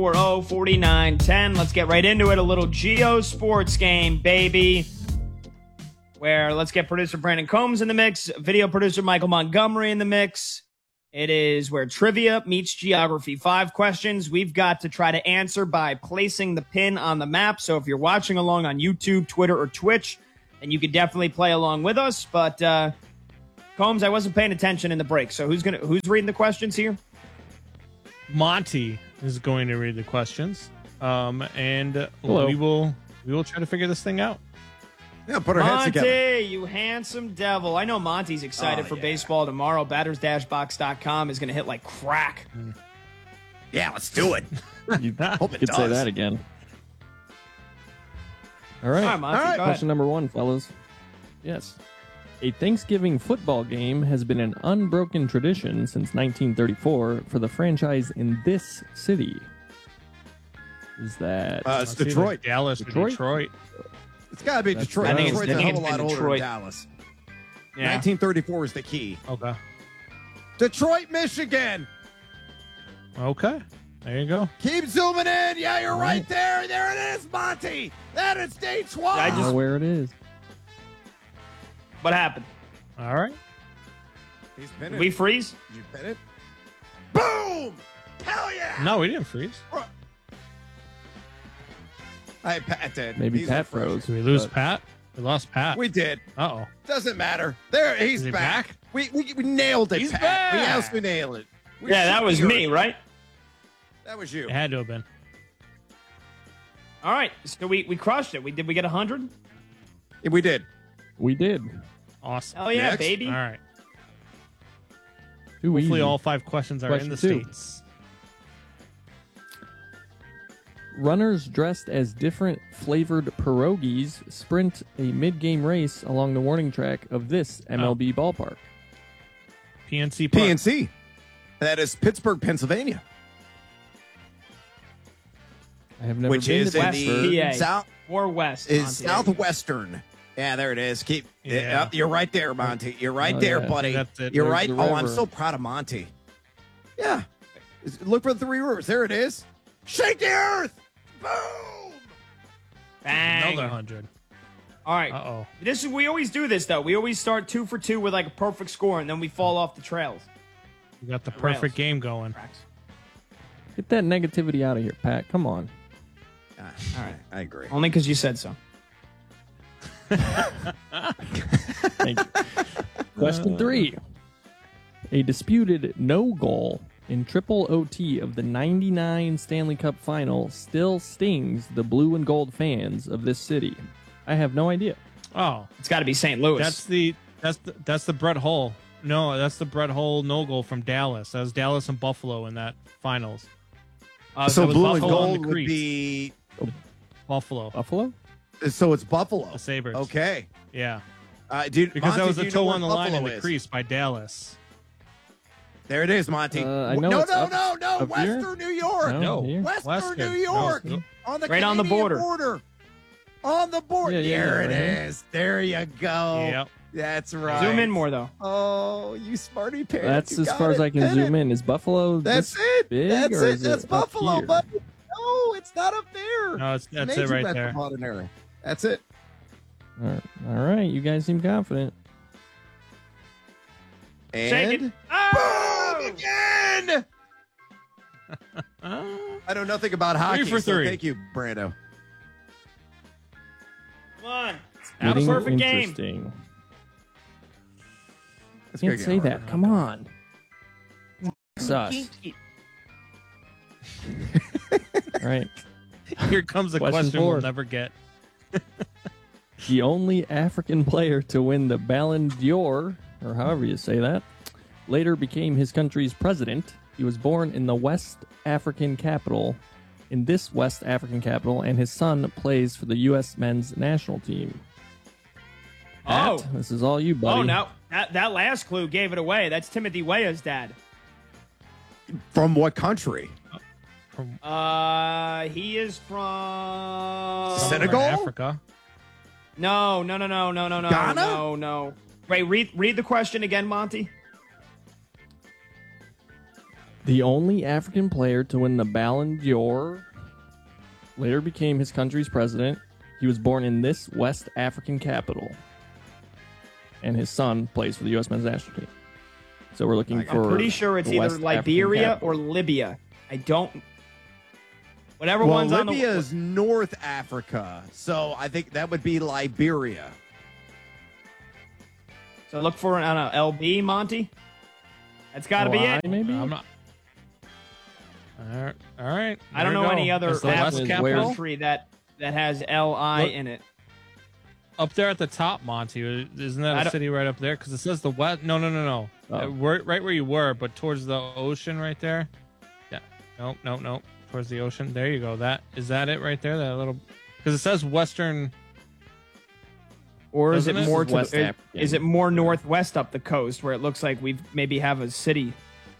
4910. Let's get right into it. A little Geo Sports game, baby. Where let's get producer Brandon Combs in the mix, video producer Michael Montgomery in the mix. It is where trivia meets geography. 5 questions we've got to try to answer by placing the pin on the map. So if you're watching along on YouTube, Twitter, or Twitch, then you could definitely play along with us. But Combs, I wasn't paying attention in the break. So who's reading the questions here? Monty is going to read the questions, and we will try to figure this thing out. Yeah, put our heads together. Monty, you handsome devil. I know Monty's excited for baseball tomorrow. Batters-box.com is going to hit like crack. Yeah, let's do it. You Hope it could does. say that again. All right. All right, Monty, go ahead. Question number 1, fellas. Yes. A Thanksgiving football game has been an unbroken tradition since 1934 for the franchise in this city. Is that... it's Detroit. Dallas or Detroit. It's got to be Detroit. I think Detroit's it's a hell of a lot Detroit. older than Dallas. Yeah. 1934 is the key. Okay. Detroit, Michigan. Okay. There you go. Keep zooming in. Yeah, you're right there. There it is, Monty. That is Detroit. I I know where it is. What happened? All right. He's pinned Did it. we freeze? Did you pin it? Boom! Hell yeah! No, we didn't freeze. Hey, Pat did. Maybe He's Pat refreshing. froze. Did we lose but- Pat? We lost Pat. We did. Uh-oh. Doesn't matter. There, he's Is he back. back? We nailed it, He's Pat. back. Yes, we nailed it. We Yeah, that should was be me, here. right? That was you. It had to have been. All right. So we crushed it. Did we get 100? Yeah, we did. We did. Awesome. Hell yeah, Next. baby. All right. Too Hopefully easy. all 5 questions are in the Question 2. States. Runners dressed as different flavored pierogies sprint a mid-game race along the warning track of this MLB ballpark. PNC Park. PNC. That is Pittsburgh, Pennsylvania, I have never which been is to in Pittsburgh. the PA. south. Or West. Is Monty. southwestern. Yeah, there it is. Keep. Yeah. You're right there, Monty. You're right Oh, there, yeah. buddy. That's it. You're There's right. the Oh, I'm river. so proud of Monty. Yeah. Look for the 3 rivers. There it is. Shake the earth. Boom. Bang. Another 100. All right. Uh-oh. We always do this, though. We always start 2 for 2 with like a perfect score, and then we fall off the trails. We got the rails. perfect game going. Get that negativity out of here, Pat. Come on. All right. I agree. Only because you said so. Thank you. Question 3. A disputed no goal in triple OT of the 99 Stanley Cup final still stings the blue and gold fans of this city. I have no idea. Oh, It's got to be St. Louis. that's the Brett Hull. No, that's the Brett Hull no goal from Dallas. That was Dallas and Buffalo in that finals. So that was blue and Buffalo on gold the would crease. be. Buffalo. Buffalo? So it's Buffalo. The Sabres. Okay. Yeah. Dude, Because Monty, that was do a you know toe where on the line in Buffalo the is? crease by Dallas. There it is, Monty. I know no, it's no, up- no, no. up here? Western New York. No, here. Western New York. No. On the Right on the Canadian border. On the border. Yeah, yeah, there yeah, it right is. There you go. Yep. That's right. Zoom in more, though. Oh, you smarty pants. That's You as got far as it. I can Hit zoom it. in. Is Buffalo That's this it. big? That's or it. is That's up Buffalo, here? buddy. No, it's not up there. No, that's it Major right there. metropolitan area. That's it. All right, you guys seem confident. And Shake it. Oh! boom again. I know nothing about hockey. 3 for so 3. thank you, Brando. Come on. Have a Getting perfect game. interesting. It's Can't gonna get say harder. that. Come on. Sus. All right. Here comes a Question question 4. we'll never get. The only African player to win the Ballon d'Or, or however you say that, later became his country's president. He was born in the West African capital, and his son plays for the U.S. men's national team. Oh. Pat, this is all you, buddy. Oh, no. That last clue gave it away. That's Timothy Weah's dad. From what country? He is from Senegal? Africa. No. Ghana? No. Wait, read the question again, Monty. The only African player to win the Ballon d'Or, later became his country's president. He was born in this West African capital. And his son plays for the U.S. men's national team. So we're looking for... I'm pretty sure it's the either West Liberia African or capital. Libya. I don't... Whatever Well, one's on the... Libya is North Africa, so I think that would be Liberia. So look for it on a LB, Monty. That's got to be LI, it. maybe? I'm not. All right. I don't There know you go. any other That's the West African capital? country that has LI Look. in it. Up there at the top, Monty. Isn't I that a don't- city right up there? Because it says the West. No. Oh. Right where you were, but towards the ocean right there. Yeah. No. Towards the ocean. There you go. Is that it right there? That little. Because it says Western. Or is it Doesn't it? more This is to West the, African. is it more northwest up the coast where it looks like we maybe have a city?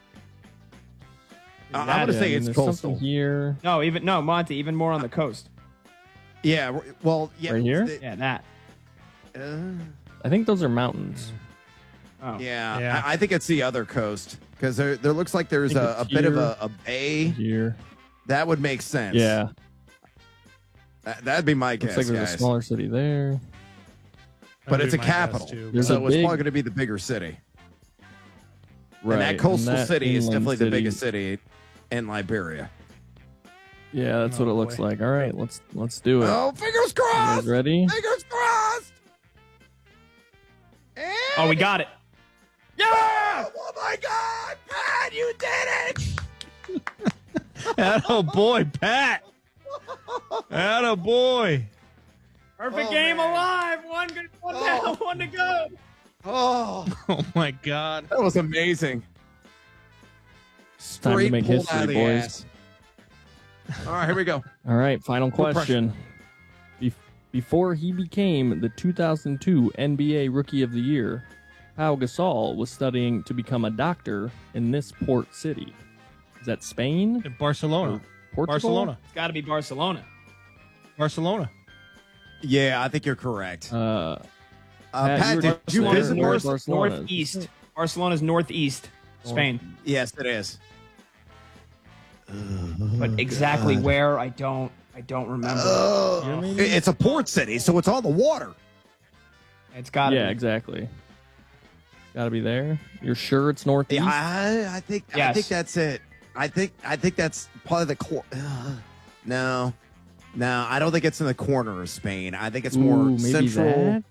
I'm going to Yeah, say I mean, it's there's coastal. something here. No, Monty, even more on the coast. Yeah, well, yeah. Right here? Yeah, that. I think those are mountains. Oh. Yeah, Yeah. I think it's the other coast because there looks like there's think a it's bit of here. a bay. Here. That would make sense. Yeah. That'd be my Looks guess, like there's guys. a smaller city there. But That'd it's a be my guess, capital, too. There's so a it's big- probably going to be the bigger city. Right. And that coastal that city is inland definitely the city- biggest city in Liberia. Yeah, that's Oh, what it looks boy. like. All right, let's do it. Oh, fingers You crossed! guys ready? Fingers crossed! And Oh, we got it. Yeah! Oh my God, Pat, you did it! Atta boy, Pat. Atta boy. Perfect Oh, game man. alive. One good, one down, one to go. Oh, Oh my God. that was amazing. Time to Straight make pulled out of history, the boys. ass. All right, here we go. All right, final No pressure. question. Before he became the 2002 NBA Rookie of the Year, Pau Gasol was studying to become a doctor in this port city. Is that Spain? In Barcelona. Portugal? Barcelona. It's got to be Barcelona. Barcelona. Yeah, I think you're correct. Pat, Pat, you did were you Barcelona. visit North- Barcelona? Barcelona. Northeast. Barcelona's northeast Spain. Yes, it is. But exactly where, I don't remember. Oh, it's a port city, so it's on the water. It's got to Yeah, be. exactly. Got to be there. You're sure it's northeast? Yeah, I think Yes. that's it. I think that's probably the core. No, I don't think it's in the corner of Spain. I think it's more Ooh, maybe central. that?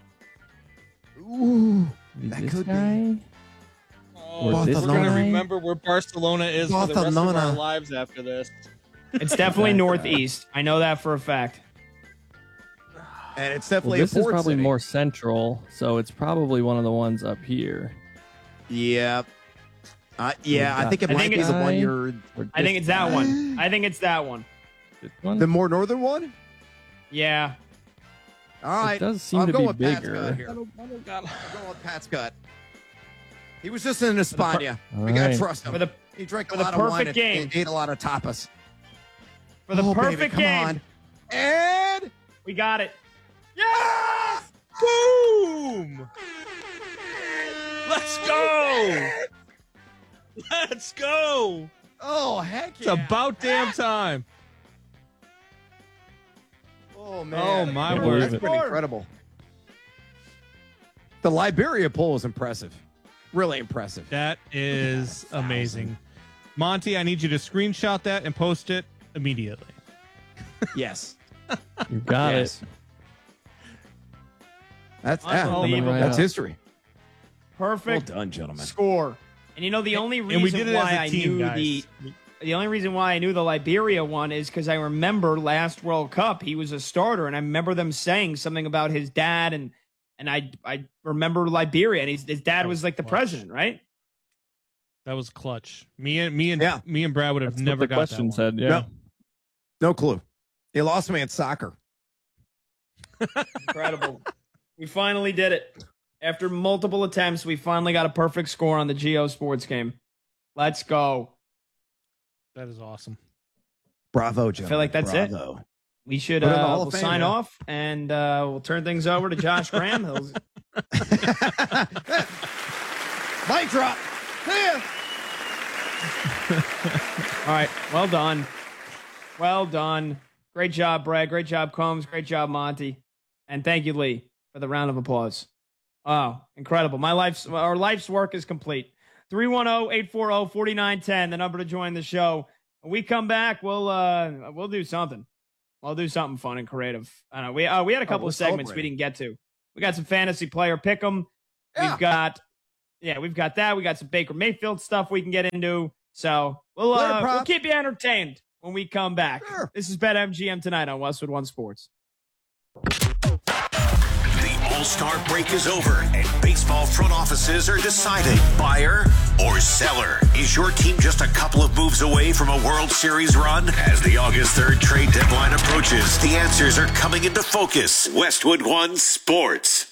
Ooh, Maybe That this could be. guy? Oh, Or we're this going to guy? remember where Barcelona is for the rest of Barcelona. our lives after this. It's definitely northeast. I know that for a fact. and it's Well, definitely this a is port probably city. more central, so it's probably one of the ones up here. Yeah, yeah. I think it I might think be it's- the one you're Or I think this it's that guy? one. I think it's that one. This one? the more northern one. Yeah. All right, does seem I'm to going be with Pat's bigger. gut here. Oh, I'm going with Pat's gut. He was just in España. All We gotta right. trust him. For the He drank a for the lot of wine perfect and, game. and ate a lot of tapas. for the Oh, baby, perfect come game. on. And We got it. Yes! Boom! Let's go! Let's go! oh heck It's about damn time. Oh man! Oh, my Can't word. believe That's it. pretty incredible. The Liberia poll is impressive. Really impressive. That is amazing. Monty, I need you to screenshot that and post it immediately. Yes. You got Yes. it. That's Unbelievable. That's history. Well Perfect done, gentlemen. score. And you know the only And we reason did it why as I a team, knew guys. the only reason why I knew the Liberia one is because I remember last World Cup he was a starter, and I remember them saying something about his dad, and I remember Liberia, and his dad was like the Clutch. president, right? That was clutch. Me and Yeah. Brad would have That's never what the got question that one. said. Yeah. No. No clue. He lost me at soccer. Incredible. We finally did it. After multiple attempts, we finally got a perfect score on the Geo Sports game. Let's go. That is awesome. Bravo, gentlemen. like that's it. Bravo. We should Put it in the Hall of we'll Fame, sign yeah. off, and we'll turn things over to Josh Graham. Mic drop. See ya. All right. Well done. Well done. Great job, Brad. Great job, Combs. Great job, Monty. And thank you, Lee, for the round of applause. Oh, incredible. Our life's work is complete. 310-840-4910, the number to join the show. When we come back, we'll do something. We'll do something fun and creative. I know we had a couple of segments we didn't get to. We got some fantasy player pick'em. Yeah. We've got that. We got some Baker Mayfield stuff we can get into. So we'll keep you entertained when we come back. Sure. This is BetMGM tonight on Westwood One Sports. All-Star break is over, and baseball front offices are deciding buyer or seller. Is your team just a couple of moves away from a World Series run? As the August 3rd trade deadline approaches, the answers are coming into focus. Westwood One Sports.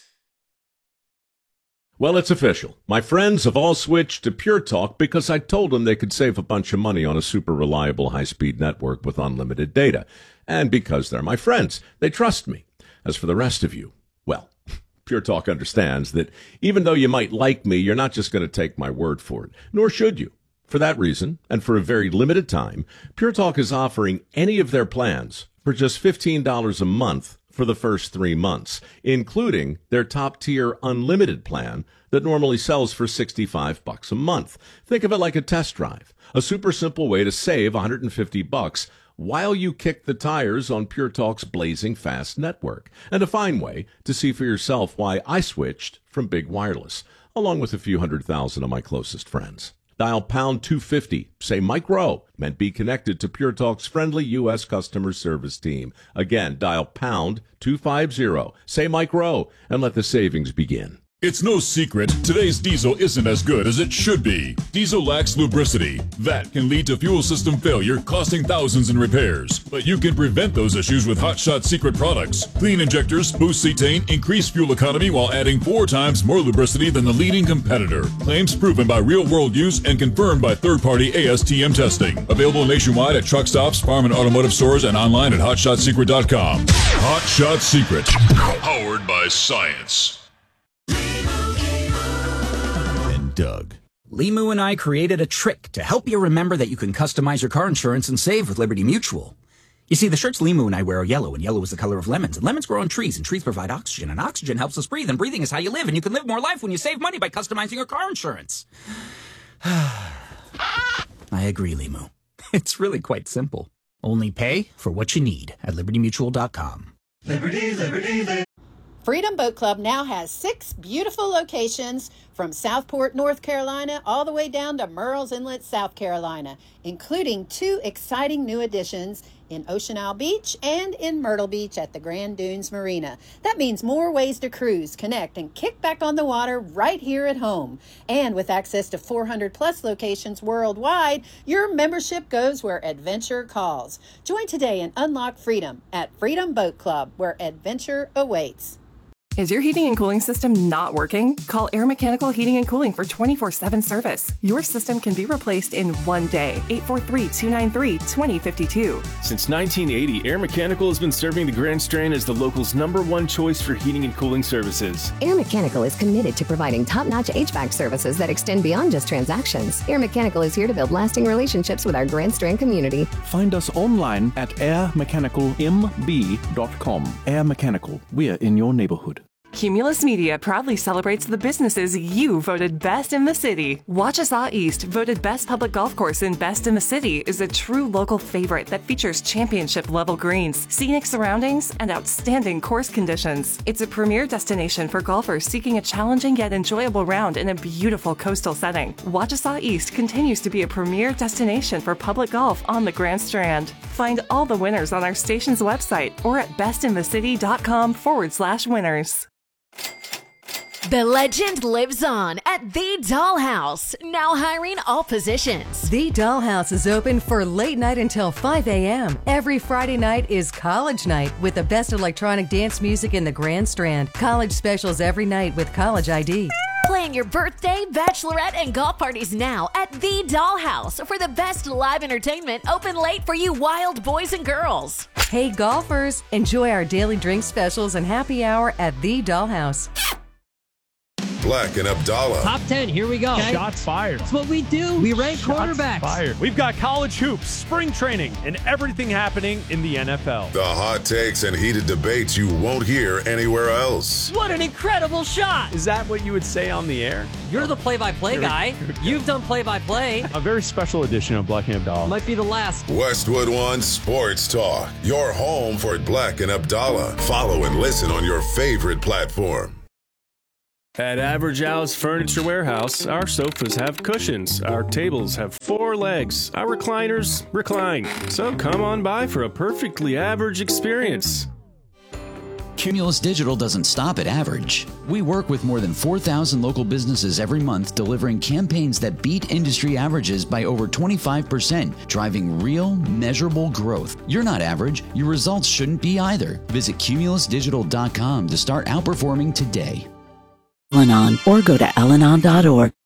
Well, it's official. My friends have all switched to Pure Talk because I told them they could save a bunch of money on a super reliable high-speed network with unlimited data. And because they're my friends, they trust me. As for the rest of you, well, Pure Talk understands that even though you might like me, you're not just going to take my word for it, nor should you. For that reason, and for a very limited time, Pure Talk is offering any of their plans for just $15 a month for the first 3 months, including their top-tier unlimited plan that normally sells for $65 a month. Think of it like a test drive, a super simple way to save $150 while you kick the tires on Pure Talk's blazing fast network, and a fine way to see for yourself why I switched from big wireless, along with a few 100,000 of my closest friends. Dial pound 250, say Mike Rowe, and be connected to Pure Talk's friendly U.S. customer service team. Again, dial pound 250, say Mike Rowe, and let the savings begin. It's no secret, today's diesel isn't as good as it should be. Diesel lacks lubricity. That can lead to fuel system failure, costing thousands in repairs. But you can prevent those issues with Hot Shot Secret products. Clean injectors, boost cetane, increase fuel economy while adding 4 times more lubricity than the leading competitor. Claims proven by real-world use and confirmed by third-party ASTM testing. Available nationwide at truck stops, farm and automotive stores, and online at hotshotsecret.com. Hot Shot Secret. Powered by science. Doug. Limu and I created a trick to help you remember that you can customize your car insurance and save with Liberty Mutual. You see, the shirts Limu and I wear are yellow, and yellow is the color of lemons. And lemons grow on trees, and trees provide oxygen, and oxygen helps us breathe, and breathing is how you live, and you can live more life when you save money by customizing your car insurance. I agree, Limu. It's really quite simple. Only pay for what you need at libertymutual.com. Liberty, liberty, liberty. Freedom Boat Club now has 6 beautiful locations from Southport, North Carolina, all the way down to Murrells Inlet, South Carolina, including 2 exciting new additions in Ocean Isle Beach and in Myrtle Beach at the Grand Dunes Marina. That means more ways to cruise, connect, and kick back on the water right here at home. And with access to 400-plus locations worldwide, your membership goes where adventure calls. Join today and unlock freedom at Freedom Boat Club, where adventure awaits. Is your heating and cooling system not working? Call Air Mechanical Heating and Cooling for 24/7 service. Your system can be replaced in one day. 843-293-2052. Since 1980, Air Mechanical has been serving the Grand Strand as the local's #1 choice for heating and cooling services. Air Mechanical is committed to providing top-notch HVAC services that extend beyond just transactions. Air Mechanical is here to build lasting relationships with our Grand Strand community. Find us online at airmechanicalmb.com. Air Mechanical, we're in your neighborhood. Cumulus Media proudly celebrates the businesses you voted best in the city. Waukesha East, voted best public golf course and best in the city, is a true local favorite that features championship-level greens, scenic surroundings, and outstanding course conditions. It's a premier destination for golfers seeking a challenging yet enjoyable round in a beautiful coastal setting. Waukesha East continues to be a premier destination for public golf on the Grand Strand. Find all the winners on our station's website or at bestinthecity.com/winners. The legend lives on at The Dollhouse, now hiring all positions. The Dollhouse is open for late night until 5 a.m. Every Friday night is college night with the best electronic dance music in the Grand Strand. College specials every night with college ID. Plan your birthday, bachelorette, and golf parties now at The Dollhouse for the best live entertainment open late for you wild boys and girls. Hey golfers, enjoy our daily drink specials and happy hour at The Dollhouse. Black and Abdallah. Top 10, here we go. Okay. Shots fired. That's what we do. We rank quarterbacks. Fired. We've got college hoops, spring training, and everything happening in the NFL. The hot takes and heated debates you won't hear anywhere else. What an incredible shot. Is that what you would say on the air? You're the play-by-play guy. You've done play-by-play. A very special edition of Black and Abdallah. Might be the last. Westwood One Sports Talk. Your home for Black and Abdallah. Follow and listen on your favorite platform. At Average Al's Furniture Warehouse, our sofas have cushions, our tables have 4 legs, our recliners recline. So come on by for a perfectly average experience. Cumulus Digital doesn't stop at average. We work with more than 4,000 local businesses every month, delivering campaigns that beat industry averages by over 25%, driving real, measurable growth. You're not average. Your results shouldn't be either. Visit cumulusdigital.com to start outperforming today. Al-Anon or go to alanon.org.